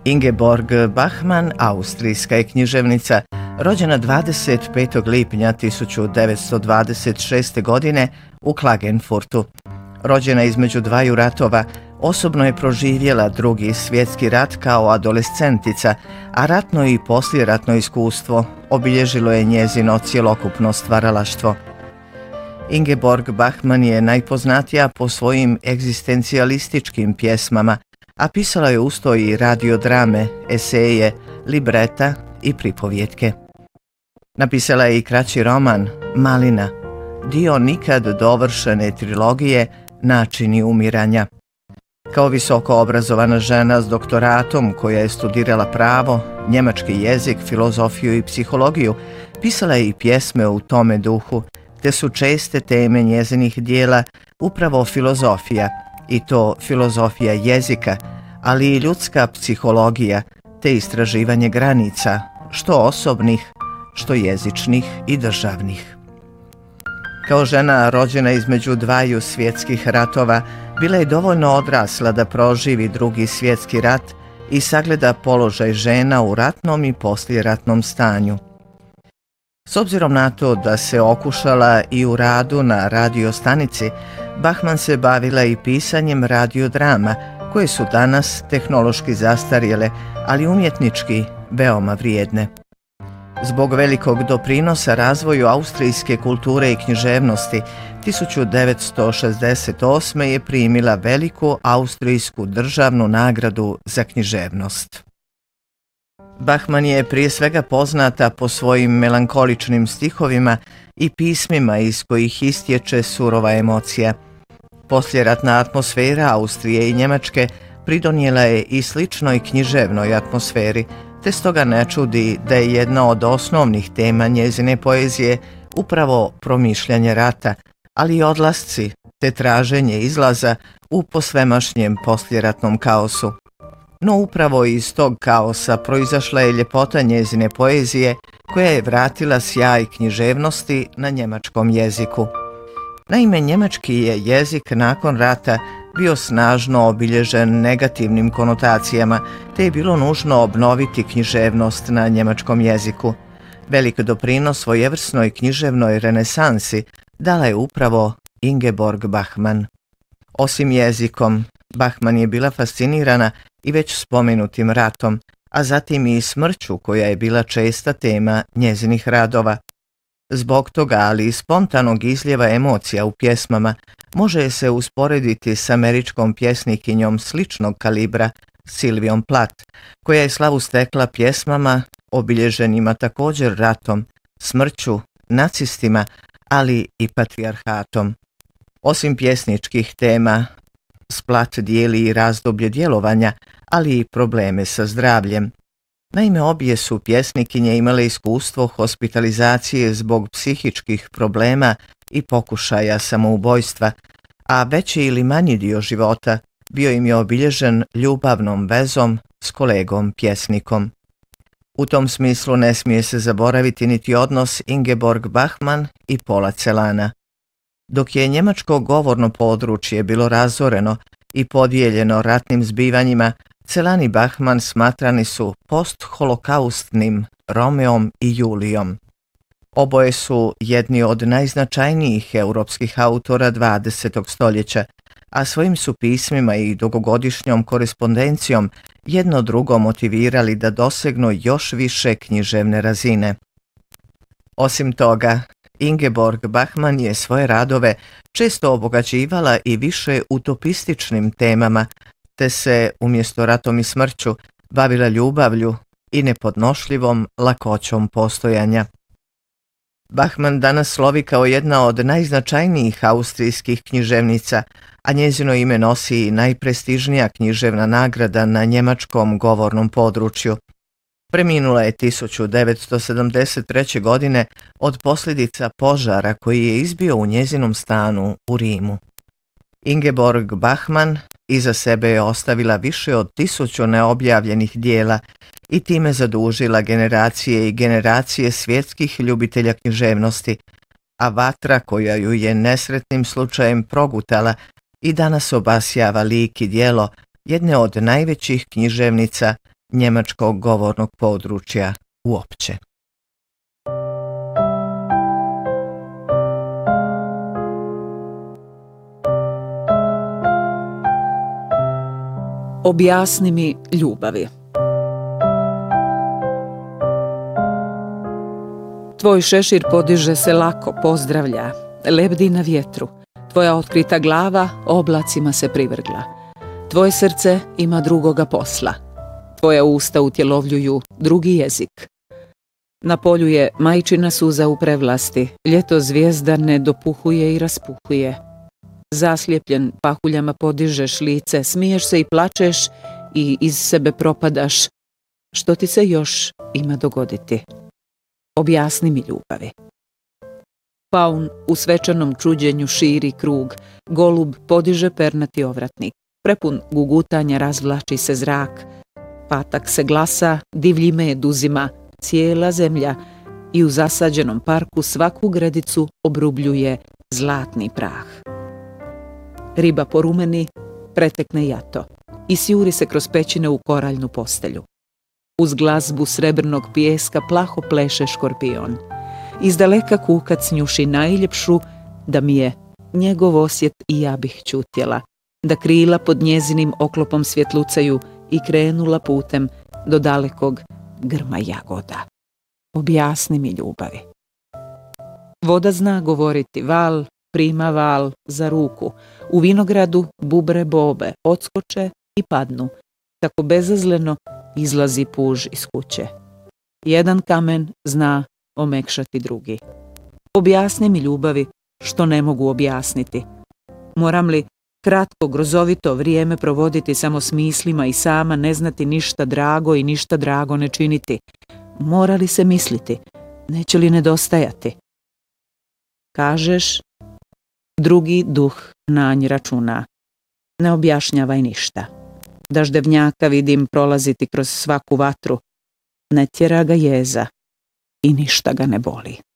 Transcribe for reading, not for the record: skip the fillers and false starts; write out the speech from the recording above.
Ingeborg Bachmann, austrijska je književnica, rođena 25. lipnja 1926. godine u Klagenfurtu. Rođena između dvaju ratova, osobno je proživjela Drugi svjetski rat kao adolescentica, a ratno i poslijeratno iskustvo obilježilo je njezino cjelokupno stvaralaštvo. Ingeborg Bachmann je najpoznatija po svojim egzistencijalističkim pjesmama, a pisala je usto i radiodrame, eseje, libreta i pripovjetke. Napisala je i kraći roman Malina, dio nikad dovršene trilogije Načini umiranja. Kao visoko obrazovana žena s doktoratom koja je studirala pravo, njemački jezik, filozofiju i psihologiju, pisala je i pjesme u tome duhu, te su česte teme njezinih dijela upravo filozofija, i to filozofija jezika, ali i ljudska psihologija, te istraživanje granica, što osobnih, što jezičnih i državnih. Kao žena rođena između dvaju svjetskih ratova, bila je dovoljno odrasla da proživi Drugi svjetski rat i sagleda položaj žena u ratnom i poslijeratnom stanju. S obzirom na to da se okušala i u radu na radiostanici, Bachmann se bavila i pisanjem radiodrama, koje su danas tehnološki zastarjele, ali umjetnički veoma vrijedne. Zbog velikog doprinosa razvoju austrijske kulture i književnosti, 1968. je primila veliku austrijsku državnu nagradu za književnost. Bachmann je prije svega poznata po svojim melankoličnim stihovima i pismima iz kojih istječe surova emocija. Poslijeratna atmosfera Austrije i Njemačke pridonijela je i sličnoj književnoj atmosferi, te stoga ne čudi da je jedna od osnovnih tema njezine poezije upravo promišljanje rata, ali i odlasci, te traženje izlaza u posvemašnjem poslijeratnom kaosu. No upravo iz tog kaosa proizašla je ljepota njezine poezije koja je vratila sjaj književnosti na njemačkom jeziku. Naime, njemački je jezik nakon rata bio snažno obilježen negativnim konotacijama, te je bilo nužno obnoviti književnost na njemačkom jeziku. Velik doprinos svojevrsnoj književnoj renesansi dala je upravo Ingeborg Bachmann. Osim jezikom, Bachmann je bila fascinirana i već spomenutim ratom, a zatim i smrću koja je bila česta tema njezinih radova. Zbog toga, ali i spontanog izljeva emocija u pjesmama, može je se usporediti s američkom pjesnikinjom sličnog kalibra Sylviom Plath, koja je slavu stekla pjesmama obilježenima također ratom, smrću, nacistima, ali i patrijarhatom. Osim pjesničkih tema, Plath dijeli i razdoblje djelovanja, ali i probleme sa zdravljem. Naime, obje su pjesnikinje imale iskustvo hospitalizacije zbog psihičkih problema i pokušaja samoubojstva, a veći ili manji dio života bio im je obilježen ljubavnom vezom s kolegom pjesnikom. U tom smislu ne smije se zaboraviti niti odnos Ingeborg Bachmann i Paula Celana. Dok je njemačko govorno područje bilo razoreno i podijeljeno ratnim zbivanjima, Celan i Bachmann smatrani su postholokaustnim Romeom i Julijom. Oboje su jedni od najznačajnijih europskih autora 20. stoljeća, a svojim su pismima i dugogodišnjom korespondencijom jedno drugo motivirali da dosegnu još više književne razine. Osim toga, Ingeborg Bachmann je svoje radove često obogaćivala i više utopističnim temama, te se umjesto ratom i smrću bavila ljubavlju i nepodnošljivom lakoćom postojanja. Bachmann danas slovi kao jedna od najznačajnijih austrijskih književnica, a njezino ime nosi i najprestižnija književna nagrada na njemačkom govornom području. Preminula je 1973. godine od posljedica požara koji je izbio u njezinom stanu u Rimu. Ingeborg Bachmann iza sebe je ostavila više od 1000 neobjavljenih dijela i time zadužila generacije i generacije svjetskih ljubitelja književnosti, a vatra koja ju je nesretnim slučajem progutala i danas obasjava lik i djelo jedne od najvećih književnica njemačkog govornog područja uopće. Objasni mi ljubavi. Tvoj šešir podiže se lako, pozdravlja, lebdi na vjetru. Tvoja otkrita glava oblacima se privrgla. Tvoje srce ima drugoga posla. Tvoja usta utjelovljuju drugi jezik. Na polju je majčina suza u prevlasti, ljeto zvijezda ne dopuhuje i raspuhuje. Zaslijepljen pahuljama podižeš lice, smiješ se i plačeš i iz sebe propadaš. Što ti se još ima dogoditi? Objasni mi ljubavi. Paun u svečanom čuđenju širi krug, golub podiže pernati ovratnik, prepun gugutanja razvlači se zrak, patak se glasa, divlji med uzima, cijela zemlja i u zasađenom parku svaku gredicu obrubljuje zlatni prah. Riba porumeni, pretekne jato i sjuri se kroz pećine u koraljnu postelju. Uz glazbu srebrnog pijeska plaho pleše škorpion. Izdaleka kukac njuši najljepšu, da mi je njegov osjet i ja bih čutjela, da krila pod njezinim oklopom svjetlucaju i krenula putem do dalekog grma jagoda. Objasni mi ljubavi. Voda zna govoriti, val prima val za ruku. U vinogradu bubre bobe, odskoče i padnu. Tako bezazleno izlazi puž iz kuće. Jedan kamen zna omekšati drugi. Objasni mi ljubavi što ne mogu objasniti. Moram li kratko, grozovito vrijeme provoditi samo s mislima i sama ne znati ništa drago i ništa drago ne činiti? Mora li se misliti? Neće li nedostajati? Kažeš, drugi duh na nj računa. Ne objašnjavaj ništa. Daždevnjaka vidim prolaziti kroz svaku vatru. Ne tjera ga jeza i ništa ga ne boli.